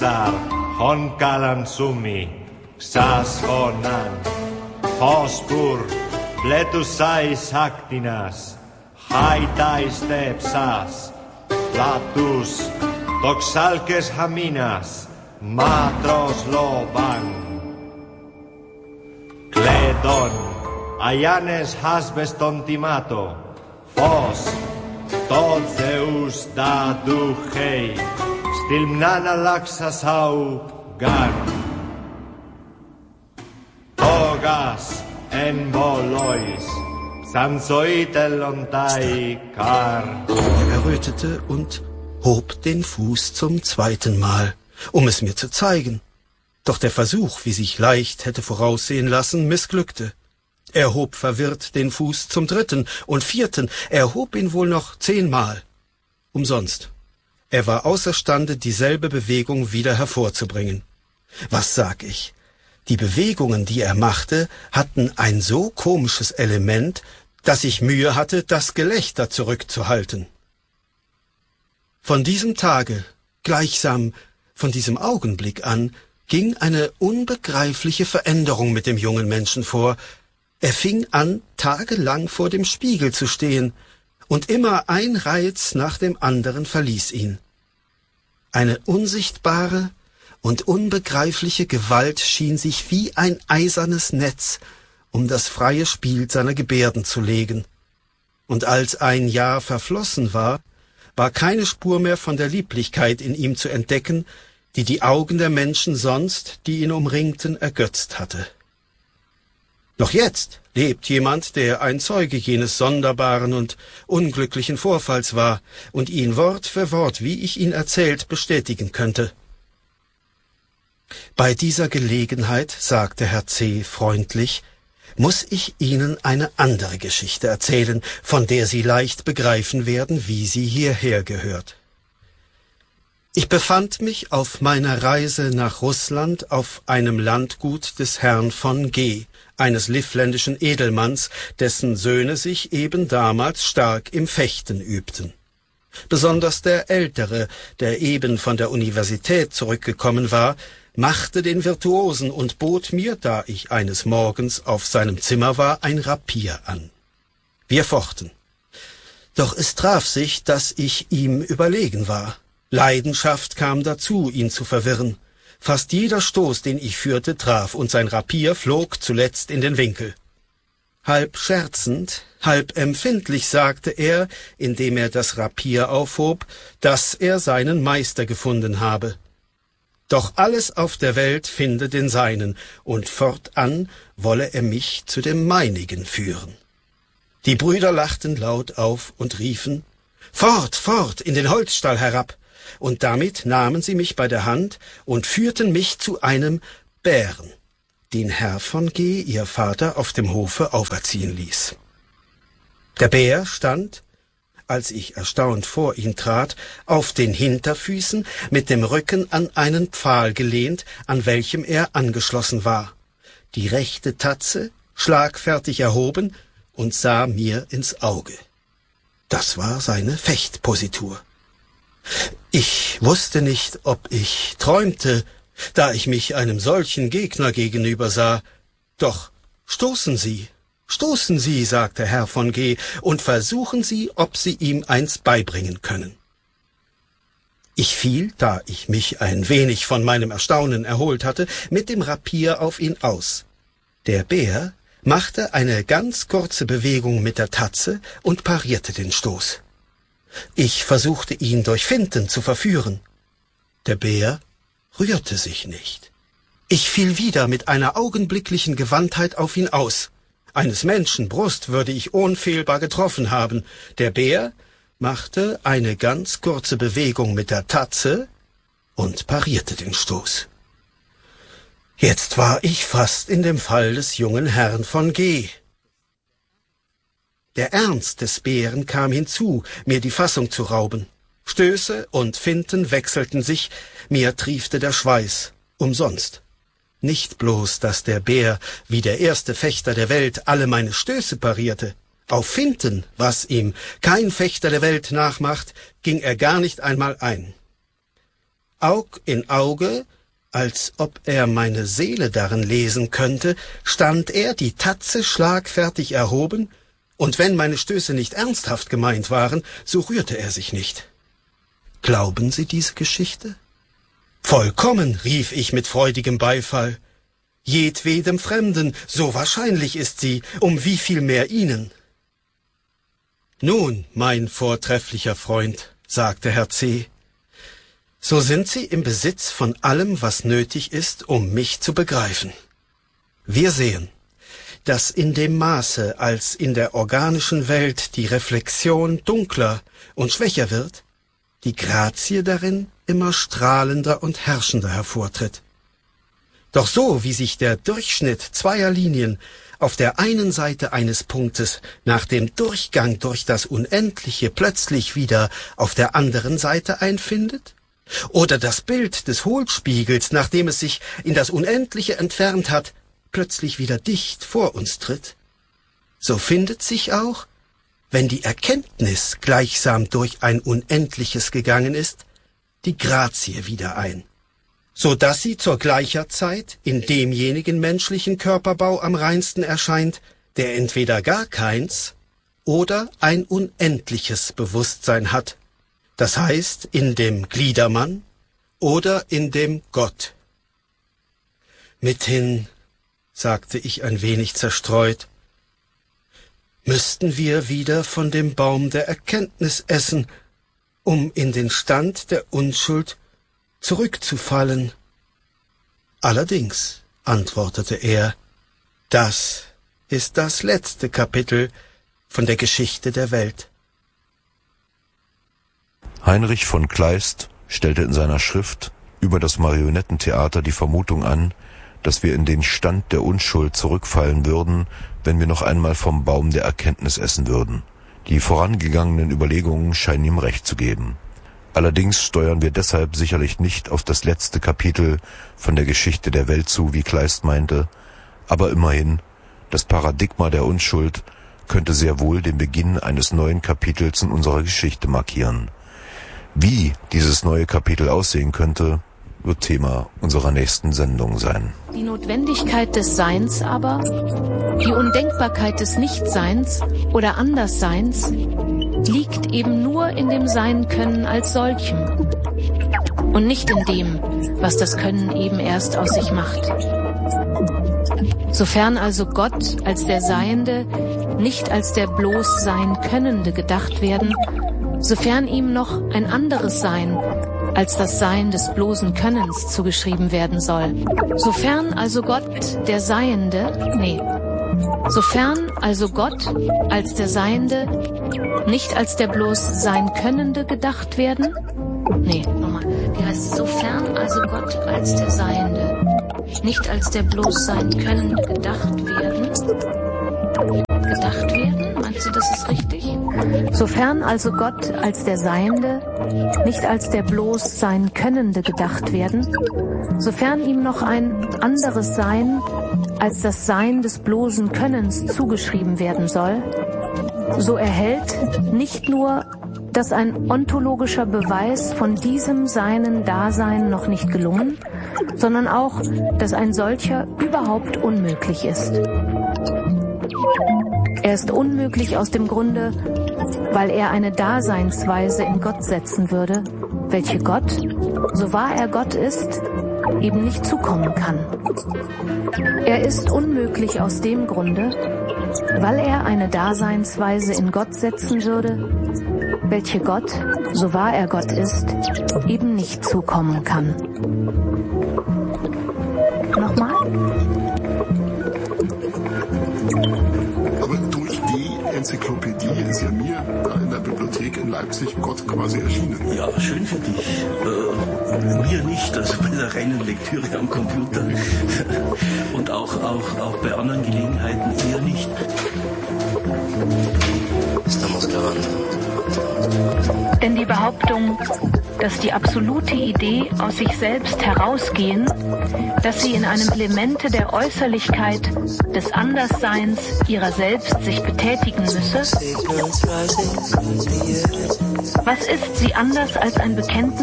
Sar honkalan sumi, xas honan, hospur, pletusais haktinas, haitais tepsas, latus, toxalkes haminas, matros loban. Kledon, ayanes hasbes tontimato, fos, tot Zeus da duhei, stilmnana laxasau gan. Togas en volois, sansoitelontai kar. Er errötete und hob den Fuß zum zweiten Mal, um es mir zu zeigen. Doch der Versuch, wie sich leicht hätte voraussehen lassen, missglückte. Er hob verwirrt den Fuß zum dritten und vierten, er hob ihn wohl noch 10-mal. Umsonst. Er war außerstande, dieselbe Bewegung wieder hervorzubringen. Was sag ich? Die Bewegungen, die er machte, hatten ein so komisches Element, dass ich Mühe hatte, das Gelächter zurückzuhalten. Von diesem Tage, gleichsam von diesem Augenblick an, ging eine unbegreifliche Veränderung mit dem jungen Menschen vor. Er fing an, tagelang vor dem Spiegel zu stehen, und immer ein Reiz nach dem anderen verließ ihn. Eine unsichtbare und unbegreifliche Gewalt schien sich wie ein eisernes Netz um das freie Spiel seiner Gebärden zu legen. Und als ein Jahr verflossen war, war keine Spur mehr von der Lieblichkeit in ihm zu entdecken, die die Augen der Menschen sonst, die ihn umringten, ergötzt hatte. Noch jetzt lebt jemand, der ein Zeuge jenes sonderbaren und unglücklichen Vorfalls war und ihn Wort für Wort, wie ich ihn erzählt, bestätigen könnte. Bei dieser Gelegenheit, sagte Herr C. freundlich, muss ich Ihnen eine andere Geschichte erzählen, von der Sie leicht begreifen werden, wie sie hierher gehört. Ich befand mich auf meiner Reise nach Russland auf einem Landgut des Herrn von G., eines livländischen Edelmanns, dessen Söhne sich eben damals stark im Fechten übten. Besonders der Ältere, der eben von der Universität zurückgekommen war, machte den Virtuosen und bot mir, da ich eines Morgens auf seinem Zimmer war, ein Rapier an. Wir fochten. Doch es traf sich, dass ich ihm überlegen war. Leidenschaft kam dazu, ihn zu verwirren. Fast jeder Stoß, den ich führte, traf, und sein Rapier flog zuletzt in den Winkel. Halb scherzend, halb empfindlich sagte er, indem er das Rapier aufhob, dass er seinen Meister gefunden habe. Doch alles auf der Welt finde den seinen, und fortan wolle er mich zu dem meinigen führen. Die Brüder lachten laut auf und riefen, »Fort, fort, in den Holzstall herab!« Und damit nahmen sie mich bei der Hand und führten mich zu einem Bären, den Herr von G., ihr Vater, auf dem Hofe auferziehen ließ. Der Bär stand, als ich erstaunt vor ihn trat, auf den Hinterfüßen, mit dem Rücken an einen Pfahl gelehnt, an welchem er angeschlossen war, die rechte Tatze schlagfertig erhoben und sah mir ins Auge. Das war seine Fechtpositur. Ich wusste nicht, ob ich träumte, da ich mich einem solchen Gegner gegenüber sah. Doch stoßen Sie, sagte Herr von G., und versuchen Sie, ob Sie ihm eins beibringen können. Ich fiel, da ich mich ein wenig von meinem Erstaunen erholt hatte, mit dem Rapier auf ihn aus. Der Bär machte eine ganz kurze Bewegung mit der Tatze und parierte den Stoß. Ich versuchte, ihn durch Finten zu verführen. Der Bär rührte sich nicht. Ich fiel wieder mit einer augenblicklichen Gewandtheit auf ihn aus. Eines Menschen Brust würde ich unfehlbar getroffen haben. Der Bär machte eine ganz kurze Bewegung mit der Tatze und parierte den Stoß. Jetzt war ich fast in dem Fall des jungen Herrn von G. Der Ernst des Bären kam hinzu, mir die Fassung zu rauben. Stöße und Finten wechselten sich, mir triefte der Schweiß, umsonst. Nicht bloß, dass der Bär, wie der erste Fechter der Welt, alle meine Stöße parierte. Auf Finten, was ihm kein Fechter der Welt nachmacht, ging er gar nicht einmal ein. Aug in Auge, als ob er meine Seele darin lesen könnte, stand er, die Tatze schlagfertig erhoben, und wenn meine Stöße nicht ernsthaft gemeint waren, so rührte er sich nicht. Glauben Sie diese Geschichte? Vollkommen, rief ich mit freudigem Beifall. Jedwedem Fremden, so wahrscheinlich ist sie, um wie viel mehr Ihnen. Nun, mein vortrefflicher Freund, sagte Herr C., so sind Sie im Besitz von allem, was nötig ist, um mich zu begreifen. Wir sehen, dass in dem Maße, als in der organischen Welt die Reflexion dunkler und schwächer wird, die Grazie darin immer strahlender und herrschender hervortritt. Doch so, wie sich der Durchschnitt zweier Linien auf der einen Seite eines Punktes nach dem Durchgang durch das Unendliche plötzlich wieder auf der anderen Seite einfindet, oder das Bild des Hohlspiegels, nachdem es sich in das Unendliche entfernt hat, plötzlich wieder dicht vor uns tritt, so findet sich auch, wenn die Erkenntnis gleichsam durch ein Unendliches gegangen ist, die Grazie wieder ein, so dass sie zur gleicher Zeit in demjenigen menschlichen Körperbau am reinsten erscheint, der entweder gar keins oder ein unendliches Bewusstsein hat, das heißt in dem Gliedermann oder in dem Gott. Mithin, sagte ich ein wenig zerstreut, müssten wir wieder von dem Baum der Erkenntnis essen, um in den Stand der Unschuld zurückzufallen. Allerdings, antwortete er, das ist das letzte Kapitel von der Geschichte der Welt. Heinrich von Kleist stellte in seiner Schrift über das Marionettentheater die Vermutung an, dass wir in den Stand der Unschuld zurückfallen würden, wenn wir noch einmal vom Baum der Erkenntnis essen würden. Die vorangegangenen Überlegungen scheinen ihm recht zu geben. Allerdings steuern wir deshalb sicherlich nicht auf das letzte Kapitel von der Geschichte der Welt zu, wie Kleist meinte, aber immerhin, das Paradigma der Unschuld könnte sehr wohl den Beginn eines neuen Kapitels in unserer Geschichte markieren. Wie dieses neue Kapitel aussehen könnte, wird Thema unserer nächsten Sendung sein. Die Notwendigkeit des Seins aber, die Undenkbarkeit des Nichtseins oder Andersseins, liegt eben nur in dem Sein-Können als solchem und nicht in dem, was das Können eben erst aus sich macht. Sofern also Gott als der Seiende nicht als der bloß Sein-Könnende gedacht werden, sofern ihm noch ein anderes Sein als das Sein des bloßen Könnens zugeschrieben werden soll. Sofern also Gott als der Seiende nicht als der bloß Sein-Könnende gedacht werden? Sofern also Gott als der Seiende nicht als der bloß Sein-Könnende gedacht werden? Meinst du, das ist richtig? Sofern also Gott als der Seiende nicht als der bloß Sein-Könnende gedacht werden, sofern ihm noch ein anderes Sein als das Sein des bloßen Könnens zugeschrieben werden soll, so erhält nicht nur, dass ein ontologischer Beweis von diesem seinen Dasein noch nicht gelungen, sondern auch, dass ein solcher überhaupt unmöglich ist. Er ist unmöglich aus dem Grunde, weil er eine Daseinsweise in Gott setzen würde, welche Gott, so wahr er Gott ist, eben nicht zukommen kann. Er ist unmöglich aus dem Grunde, weil er eine Daseinsweise in Gott setzen würde, welche Gott, so wahr er Gott ist, eben nicht zukommen kann. Nochmal? Aber durch die Enzyklopädie ist ja mir da in der Bibliothek in Leipzig Gott quasi erschienen. Ja, schön für dich. Mir nicht, also bei der reinen Lektüre am Computer. Und auch bei anderen Gelegenheiten eher nicht. Estamos grabando. Denn die Behauptung, dass die absolute Idee aus sich selbst herausgehen, dass sie in einem Elemente der Äußerlichkeit des Andersseins ihrer selbst sich betätigen müsse, was ist sie anders als ein Bekenntnis